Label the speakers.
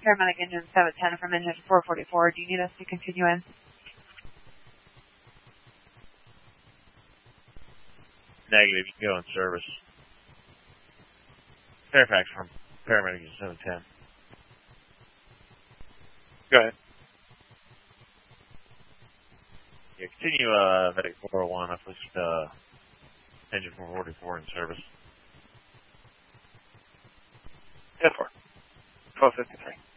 Speaker 1: paramedic engine 710 from engine 444. Do you need us to continue in?
Speaker 2: Negative, you can go in service. Fairfax from paramedic engine 710.
Speaker 3: Go ahead.
Speaker 2: Yeah, continue medic 401. I pushed engine 444 in service.
Speaker 3: 10-4. 1253.